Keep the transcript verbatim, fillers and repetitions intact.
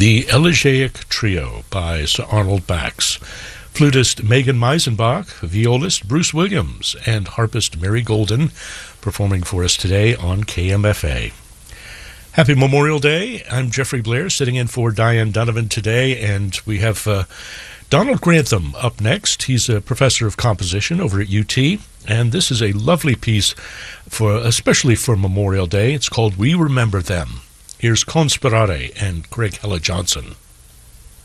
The Elegiac Trio by Sir Arnold Bax, flutist Megan Meisenbach, violist Bruce Williams, and harpist Mary Golden performing for us today on K M F A. Happy Memorial Day. I'm Jeffrey Blair, sitting in for Diane Donovan today, and we have uh, Donald Grantham up next. He's a professor of composition over at U T, and this is a lovely piece, for especially for Memorial Day. It's called We Remember Them. Here's Conspirare and Craig Hella Johnson.